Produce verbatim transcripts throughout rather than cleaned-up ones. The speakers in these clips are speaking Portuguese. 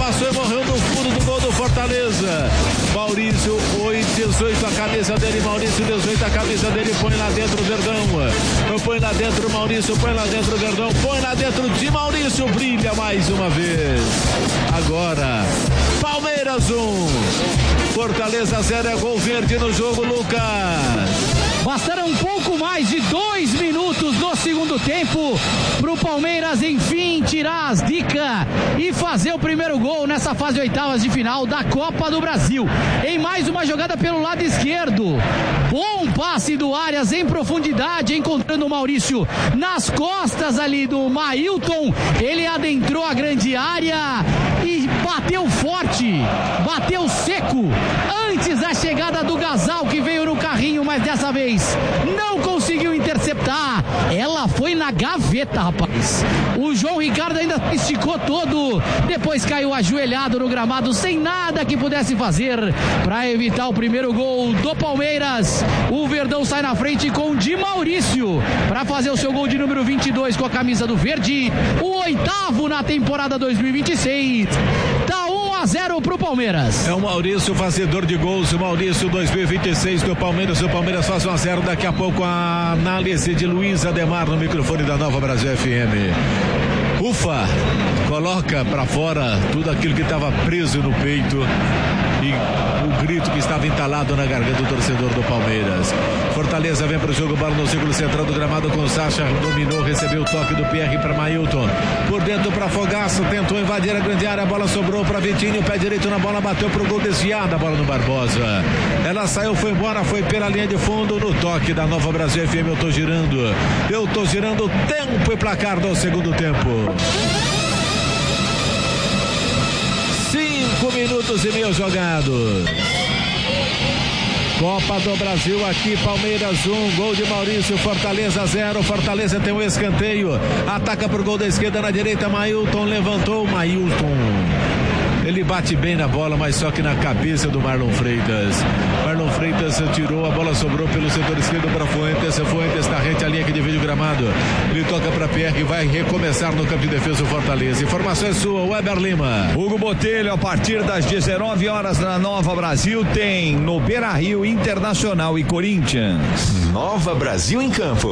passou e morreu no fundo do gol do Fortaleza. Maurício, oito, dezoito a camisa dele, Maurício, dezoito a camisa dele, põe lá dentro o Verdão. Põe lá dentro o Maurício, põe lá dentro o Verdão, põe lá dentro de Maurício, brilha mais uma vez. Agora, Palmeiras um, Fortaleza zero, é gol verde no jogo, Lucas. Bastaram um pouco mais de dois minutos do segundo tempo para o Palmeiras, enfim, tirar as dicas e fazer o primeiro gol nessa fase oitavas de final da Copa do Brasil. Em mais uma jogada pelo lado esquerdo. Bom passe do Arias em profundidade, encontrando o Maurício nas costas ali do Mailton. Ele adentrou a grande área e bateu forte, bateu seco. Antes da chegada do Gasal, que veio no carrinho, mas dessa vez não conseguiu interceptar. Ela foi na gaveta, rapaz. O João Ricardo ainda esticou todo, depois caiu ajoelhado no gramado, sem nada que pudesse fazer para evitar o primeiro gol do Palmeiras. O Verdão sai na frente com o Di Maurício para fazer o seu gol de número vinte e dois com a camisa do verde, o oitavo na temporada dois mil e vinte e seis. Tá um a zero pro Palmeiras. É o Maurício, fazedor de gols. O Maurício, dois mil e vinte e seis do Palmeiras. O Palmeiras faz um a zero. Daqui a pouco a análise de Luiz Ademar no microfone da Nova Brasil F M. Ufa, coloca pra fora tudo aquilo que estava preso no peito e o grito que estava entalado na garganta do torcedor do Palmeiras. Fortaleza vem pro jogo, bola no círculo central do gramado com o Sacha, dominou, recebeu o toque do P R para Mailton, por dentro para Fogaça, tentou invadir a grande área, a bola sobrou para Vitinho, pé direito na bola, bateu pro gol, desviada a bola no Barbosa. Ela saiu, foi embora, foi pela linha de fundo, no toque da Nova Brasil F M. Eu tô girando, eu tô girando, tempo e placar do segundo tempo. Cinco minutos e meio jogados. Copa do Brasil aqui, Palmeiras um, gol de Maurício, Fortaleza zero, Fortaleza tem um escanteio, ataca pro gol da esquerda, na direita Mailton, levantou Mailton. Ele bate bem na bola, mas só que na cabeça do Marlon Freitas. Marlon Freitas tirou, a bola sobrou pelo setor esquerdo para Fuentes. Fuentes está rente à linha que divide o gramado. Ele toca para Pierre e vai recomeçar no campo de defesa o Fortaleza. Informação é sua, Weber Lima. Hugo Botelho, a partir das dezenove horas na Nova Brasil, tem no Beira-Rio Internacional e Corinthians. Nova Brasil em campo.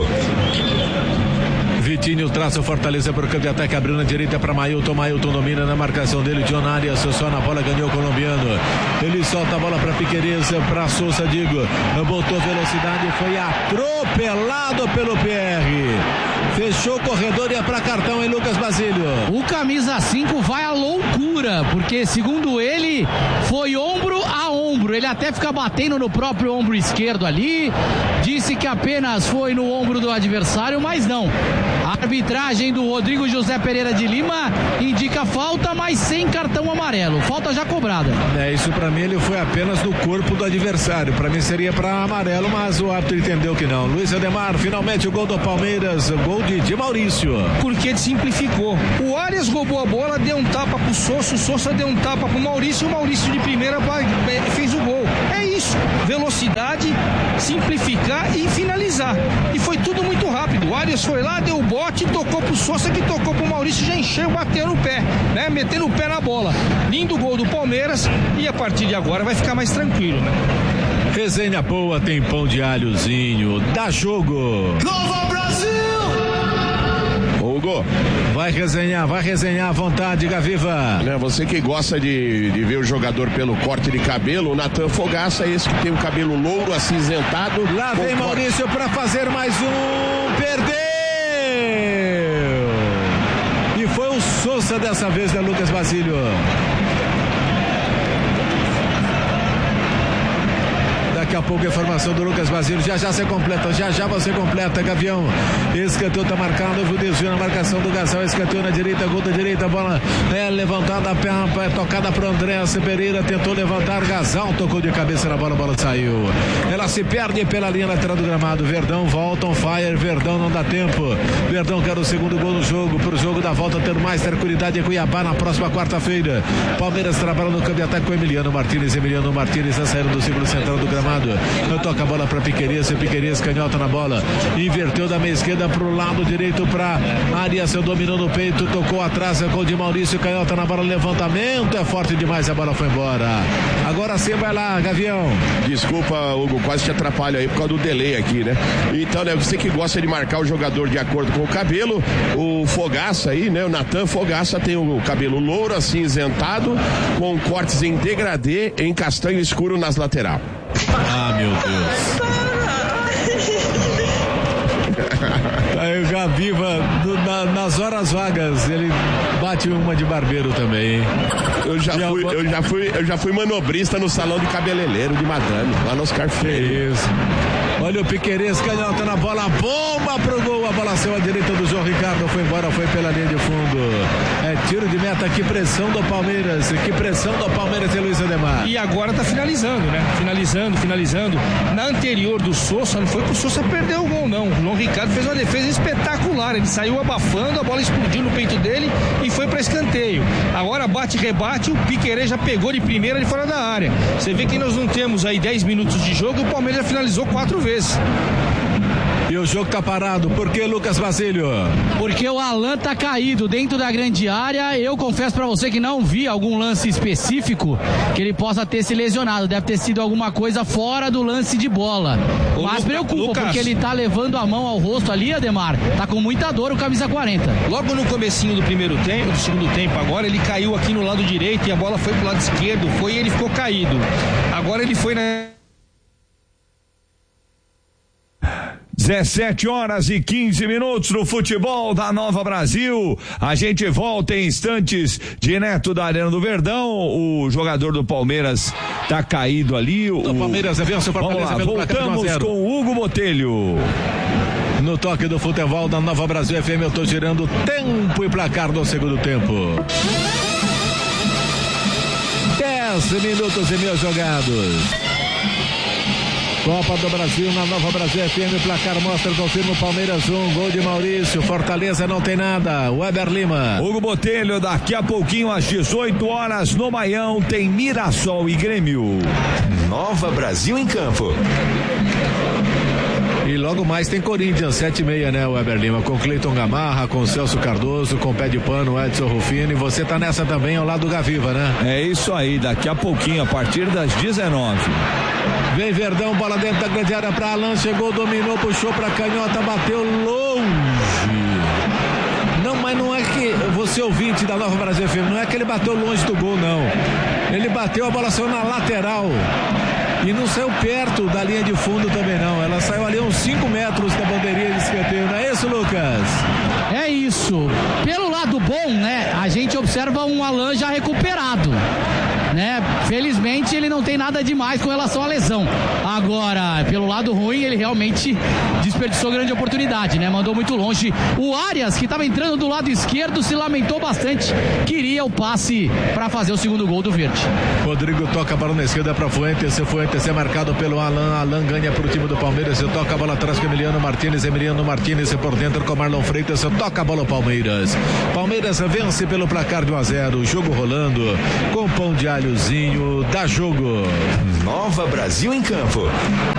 Vitinho traça o Fortaleza para o campo de ataque, abriu na direita para Mailton, Mailton domina na marcação dele, John Arias só na bola, ganhou o colombiano, ele solta a bola para Piqueires, para Souza, digo, botou velocidade, foi atropelado pelo P R, fechou o corredor e é para cartão em Lucas Basílio. O camisa cinco vai à loucura, porque segundo ele, foi ombro a ombro, ele até fica batendo no próprio ombro esquerdo ali, disse que apenas foi no ombro do adversário, mas não. A arbitragem do Rodrigo José Pereira de Lima indica falta, mas sem cartão amarelo. Falta já cobrada. É, isso pra mim ele foi apenas no corpo do adversário. Pra mim seria pra amarelo, mas o árbitro entendeu que não. Luiz Ademar, finalmente o gol do Palmeiras, o gol de, de Maurício. Porque ele simplificou. O Arias roubou a bola, deu um tapa pro Sousa, o Sousa deu um tapa pro Maurício, e o Maurício de primeira fez o gol. É isso. Velocidade, simplificar e finalizar. E foi tudo muito rápido. O Arias foi lá, deu o bote, tocou pro Sousa, que tocou pro Maurício, já encheu, bateu no pé, né? Metendo o pé na bola. Lindo gol do Palmeiras e a partir de agora vai ficar mais tranquilo, né? Resenha boa, tem pão de alhozinho, dá jogo. Nova Brasil! Hugo, vai resenhar, vai resenhar à vontade, Gaviva. É, você que gosta de, de ver o jogador pelo corte de cabelo, o Natan Fogaça, esse que tem o cabelo louro, acinzentado. Lá vem Maurício para fazer mais um, perdeu! E foi o Sousa dessa vez, da Lucas Basílio. Daqui a pouco a informação do Lucas Basílio, já já você completa, já já você completa, Gavião. Escanteio tá marcado, o desvio na marcação do Gasal, escanteio na direita, gol da direita, bola é levantada, é tocada para André Pereira, tentou levantar, Gasal tocou de cabeça na bola, a bola saiu. Ela se perde pela linha lateral do gramado, Verdão volta on fire, Verdão não dá tempo, Verdão quer o segundo gol no jogo, pro jogo da volta ter mais tranquilidade em Cuiabá na próxima quarta-feira. Palmeiras trabalha no campo de ataque com Emiliano Martínez, Emiliano Martínez está saindo do círculo central do gramado. lado. Toca a bola para Piquerez, Piquerez canhota na bola, inverteu da meia esquerda pro lado direito para Arias, dominou no peito, tocou atrás com o de Maurício, canhota na bola, levantamento, é forte demais, a bola foi embora. Agora sim vai lá, Gavião. Desculpa, Hugo, quase te atrapalho aí por causa do delay aqui, né? Então, né, você que gosta de marcar o jogador de acordo com o cabelo, o Fogaça aí, né, o Natan Fogaça tem o cabelo louro, acinzentado, com cortes em degradê, em castanho escuro nas laterais. Ah, meu Deus. Aí o Gaviva, na, nas horas vagas, ele bate uma de barbeiro também, hein? Eu já, fui, alguma... eu, já fui, eu já fui manobrista no salão de cabeleireiro de madame, lá no Oscar Freire. Isso. Olha o Piquerez, canhota na bola, bomba pro gol, a bola saiu à direita do João Ricardo, foi embora, foi pela linha de fundo. É tiro de meta, que pressão do Palmeiras, que pressão do Palmeiras e Luiz Ademar. E agora tá finalizando, né? Finalizando, finalizando. Na anterior do Sousa, não foi pro Sousa perder o gol, não. O João Ricardo fez uma defesa espetacular, ele saiu abafando, a bola explodiu no peito dele e foi para escanteio. Agora bate, rebate, o Piquerez já pegou de primeira de fora da área. Você vê que nós não temos aí dez minutos de jogo e o Palmeiras já finalizou quatro vezes. E o jogo tá parado, por que, Lucas Basílio? Porque o Alan tá caído dentro da grande área. Eu confesso pra você que não vi algum lance específico que ele possa ter se lesionado, deve ter sido alguma coisa fora do lance de bola. Ô, mas Luca, preocupa, Lucas, porque ele tá levando a mão ao rosto ali, Ademar, tá com muita dor o camisa quarenta. Logo no comecinho do primeiro tempo, do segundo tempo agora, ele caiu aqui no lado direito e a bola foi pro lado esquerdo, foi e ele ficou caído. Agora ele foi na... dezessete horas e quinze minutos no futebol da Nova Brasil. A gente volta em instantes direto da Arena do Verdão. O jogador do Palmeiras tá caído ali. O Palmeiras vence o Fortaleza pelo placar de um a zero. Voltamos com o Hugo Botelho. No toque do futebol da Nova Brasil F M, eu tô tirando tempo e placar do segundo tempo. dez minutos e meus jogados. Copa do Brasil na Nova Brasil F M, placar mostra, confirma o Palmeiras um, gol de Maurício, Fortaleza não tem nada, Weber Lima. Hugo Botelho, daqui a pouquinho às dezoito horas no Maião tem Mirassol e Grêmio. Nova Brasil em campo. E logo mais tem Corinthians, sete e meia, né, Weber Lima, com Cleiton Gamarra, com Celso Cardoso, com Pé de Pano, Edson Rufino, e você tá nessa também ao lado do Gaviva, né? É isso aí, daqui a pouquinho, a partir das dezenove. Vem Verdão, bola dentro da grande área pra Alan, chegou, dominou, puxou pra canhota, bateu longe. Não, mas não é que, você ouvinte da Nova Brasil F M, não é que ele bateu longe do gol, não. Ele bateu, a bola saiu na lateral. E não saiu perto da linha de fundo também não, ela saiu ali uns cinco metros da bandeirinha de escanteio, não é isso, Lucas? É isso, pelo lado bom, né, a gente observa um Alan já recuperado, né, felizmente ele não tem nada demais com relação à lesão. Agora, pelo lado ruim, ele realmente desperdiçou grande oportunidade, né, mandou muito longe. O Arias, que estava entrando do lado esquerdo, se lamentou bastante, queria o passe para fazer o segundo gol do Verde. Rodrigo toca a bola na esquerda para Fuentes, Fuentes é marcado pelo Alan, Alan ganha para o time do Palmeiras, toca a bola atrás com Emiliano Martínez, Emiliano Martínez por dentro com Marlon Freitas, toca a bola o Palmeiras. Palmeiras vence pelo placar de um a zero, jogo rolando, com pão de alhozinho, dá jogo. Nova Brasil em campo.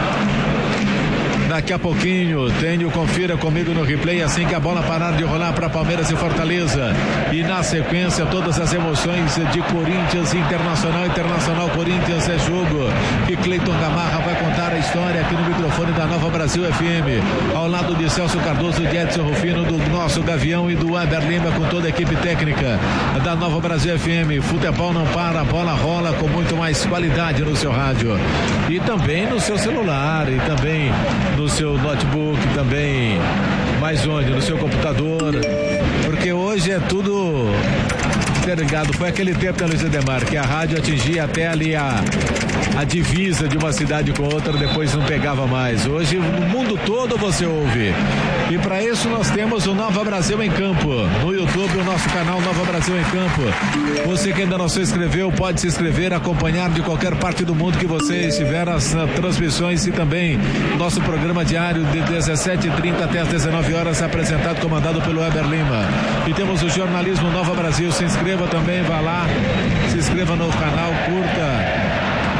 Daqui a pouquinho, tenho, confira comigo no replay, assim que a bola parar de rolar para Palmeiras e Fortaleza. E na sequência, todas as emoções de Corinthians, Internacional, Internacional, Corinthians é jogo. E Cleiton Gamarra vai contar a história aqui no microfone da Nova Brasil F M. Ao lado de Celso Cardoso, de Edson Rufino, do nosso Gavião e do Weber Lima, com toda a equipe técnica da Nova Brasil F M. Futebol não para, a bola rola com muito mais qualidade no seu rádio. E também no seu celular, e também no seu notebook, também, mais onde? No seu computador, porque hoje é tudo interligado. Foi aquele tempo, né, Luiz Ademar, que a rádio atingia até ali a, a divisa de uma cidade com outra, depois não pegava mais. Hoje, no mundo todo você ouve. E para isso nós temos o Nova Brasil em Campo. No YouTube, o nosso canal Nova Brasil em Campo. Você que ainda não se inscreveu, pode se inscrever, acompanhar de qualquer parte do mundo que você estiver as uh, transmissões e também nosso programa diário de dezessete e trinta até as dezenove horas, apresentado, comandado pelo Weber Lima. E temos o jornalismo Nova Brasil. Se inscreva também, vá lá, se inscreva no canal, curta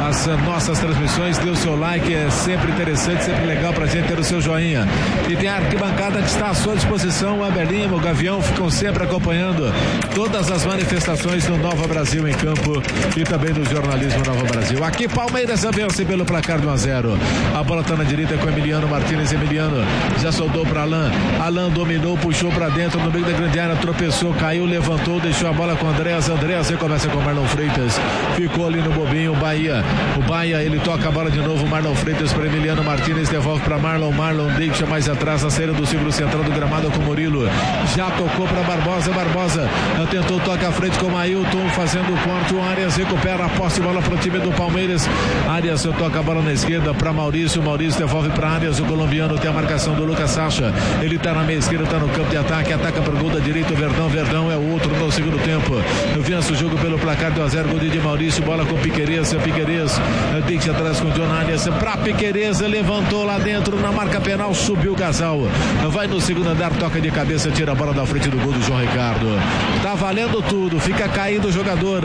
as nossas transmissões, dê o seu like, é sempre interessante, sempre legal pra gente ter o seu joinha. E tem a arquibancada que está à sua disposição, o Aberlima, o Gavião ficam sempre acompanhando todas as manifestações do Nova Brasil em campo e também do jornalismo Nova Brasil. Aqui Palmeiras vence pelo placar de um a zero. A bola tá na direita com Emiliano Martínez. Emiliano já soltou para Alain. Alain dominou, puxou para dentro no meio da grande área, tropeçou, caiu, levantou, deixou a bola com Andréas. Andréas recomeça com Marlon Freitas. Ficou ali no bobinho, o Bahia. O Bahia, ele toca a bola de novo. Marlon Freitas para Emiliano Martínez, devolve para Marlon. Marlon deixa mais atrás a saída do círculo central do gramado com Murilo. Já tocou para Barbosa. Barbosa tentou, toca à frente com o Ailton, fazendo o corte. O Arias recupera a posse de bola para o time do Palmeiras. Arias toca a bola na esquerda para Maurício. Maurício devolve para Arias. O colombiano tem a marcação do Lucas Sacha. Ele está na meia esquerda, está no campo de ataque. Ataca para o gol da direita. O Verdão. Verdão é o outro no segundo tempo. Vence o jogo pelo placar de um a zero. Gol de Maurício. Bola com Piquerez. Piquerez deixa atrás com o John Arias. Para Piquerez. Levantou lá dentro na marca penal. Subiu o Gasal. Vai no segundo andar. Toca de cabeça. Tira a bola da frente do gol do João Ricardo. Tá valendo tudo. Fica caído o jogador.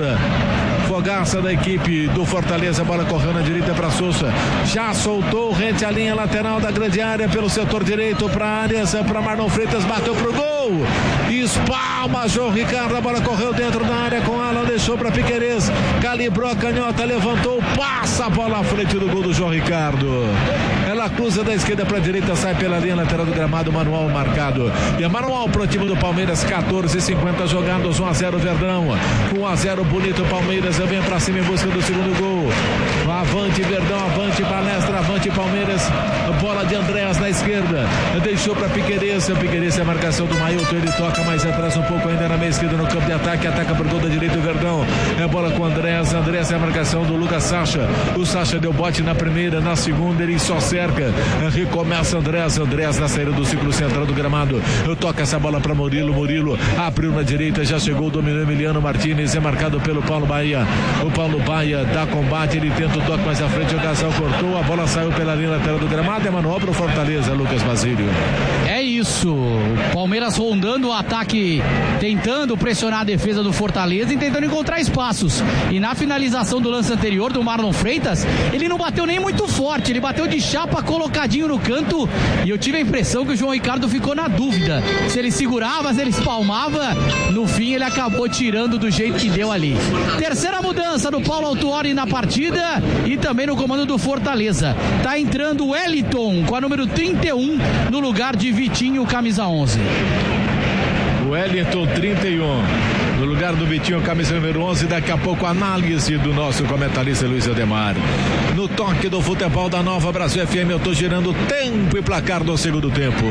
Fogaça da equipe do Fortaleza, bola correndo na direita para Sousa, já soltou rente à linha lateral da grande área pelo setor direito para Arias, para Marlon Freitas, bateu pro gol, espalma João Ricardo, a bola correu dentro da área com Alan, deixou para Piquerez, calibrou a canhota, levantou, passa a bola à frente do gol do João Ricardo. Ela cruza da esquerda para a direita, sai pela linha lateral do gramado, manual marcado. E é manual pro time do Palmeiras, quatorze e cinquenta jogados, um a zero Verdão, um a zero bonito Palmeiras, vem pra cima em busca do segundo gol. Avante Verdão, avante Palestra, avante Palmeiras. Bola de Andréas na esquerda, deixou pra Piquerez. Piquerez é a marcação do Mailton, ele toca mais atrás um pouco ainda na meia esquerda no campo de ataque, ataca por gol da direita o Verdão. É bola com Andréas, Andréas é a marcação do Lucas Sacha. O Sacha deu bote na primeira, na segunda ele só cerca. Recomeça Andréas, Andréas na saída do círculo central do gramado. Toca essa bola pra Murilo, Murilo abriu na direita, já chegou, dominou Emiliano Martínez, é marcado pelo Paulo Bahia. O Paulo Bahia dá combate, ele tenta o toque mais à frente, o Gasal cortou, a bola saiu pela linha lateral do gramado, é manual pro Fortaleza, Lucas Basílio. É isso, o Palmeiras rondando o ataque, tentando pressionar a defesa do Fortaleza e tentando encontrar espaços. E na finalização do lance anterior do Marlon Freitas, ele não bateu nem muito forte, ele bateu de chapa colocadinho no canto, e eu tive a impressão que o João Ricardo ficou na dúvida se ele segurava, se ele espalmava. No fim ele acabou tirando do jeito que deu ali. Terceira mudança do Paulo Autuori na partida e também no comando do Fortaleza. Tá entrando o Wellington com a número trinta e um no lugar de Vitinho, camisa onze. Wellington trinta e um no lugar do Vitinho, camisa número onze. Daqui a pouco a análise do nosso comentarista Luiz Ademar. No toque do futebol da Nova Brasil F M, eu tô girando tempo e placar do segundo tempo.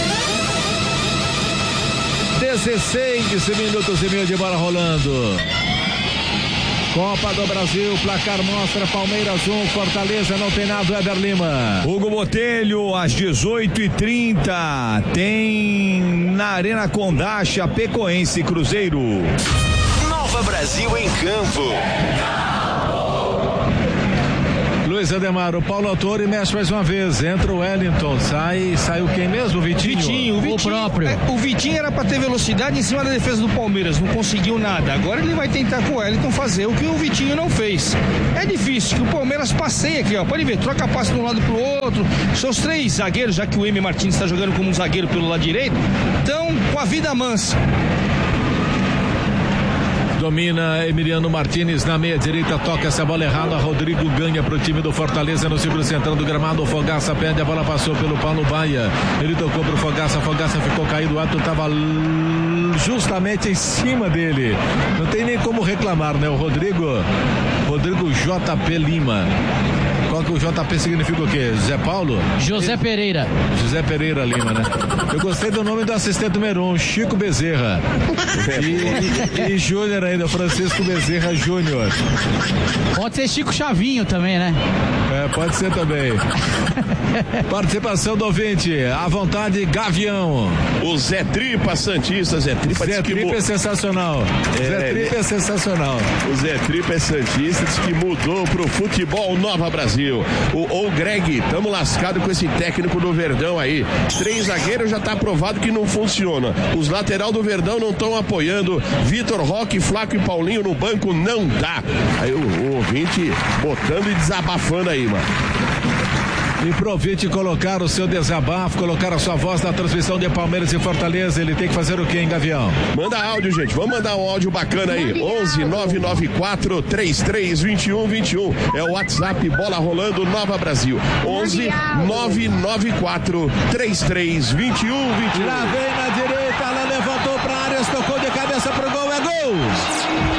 dezesseis minutos e meio de bola rolando. Copa do Brasil, placar mostra Palmeiras um, Fortaleza não tem nada, Éder Lima. Hugo Botelho, às dezoito e trinta, tem na Arena Condá, Chapecoense Cruzeiro. Nova Brasil em campo. Luiz Ademar, o Paulo Autuori mexe mais uma vez, entra o Wellington, sai, saiu quem mesmo? O Vitinho? Vitinho, o Vitinho, o próprio. É, o Vitinho era para ter velocidade em cima da defesa do Palmeiras, não conseguiu nada. Agora ele vai tentar com o Wellington fazer o que o Vitinho não fez. É difícil, que o Palmeiras passeia aqui, ó. Pode ver, troca passe de um lado pro outro. Seus três zagueiros, já que o M. Martins está jogando como um zagueiro pelo lado direito, estão com a vida mansa. Domina Emiliano Martínez na meia direita, toca essa bola errada, Rodrigo ganha pro time do Fortaleza no círculo central do gramado, o Fogaça perde, a bola passou pelo Paulo Bahia, ele tocou pro Fogaça, Fogaça ficou caído, o ato tava justamente em cima dele, não tem nem como reclamar, né? O Rodrigo, Rodrigo J P Lima. Qual que o J P significa o quê? José Paulo? José Pereira. José Pereira Lima, né? Eu gostei do nome do assistente número um, Chico Bezerra. E, e, e Júnior ainda, Francisco Bezerra Júnior. Pode ser Chico Chavinho também, né? É, pode ser também. Participação do ouvinte, à vontade, Gavião. O Zé Tripa Santista, Zé Tripa. Zé Tripa que... é sensacional. É, Zé Tripa é sensacional. O Zé Tripa é Santista, diz que mudou pro futebol Nova Brasil. Brasil. O, o Greg, tamo lascado com esse técnico do Verdão aí. Três zagueiros já tá provado que não funciona. Os lateral do Verdão não estão apoiando. Vitor Roque, Flaco e Paulinho no banco não dá. Aí o, o ouvinte botando e desabafando aí, mano. E aproveite colocar o seu desabafo, colocar a sua voz na transmissão de Palmeiras e Fortaleza. Ele tem que fazer o quê, hein, Gavião? Manda áudio, gente. Vamos mandar um áudio bacana aí. onze nove nove quatro três três dois um dois um. É o WhatsApp Bola Rolando Nova Brasil. onze nove nove quatro três três dois um dois um. Lá vem na direita, ela levantou pra área, tocou de cabeça pro gol, é gol!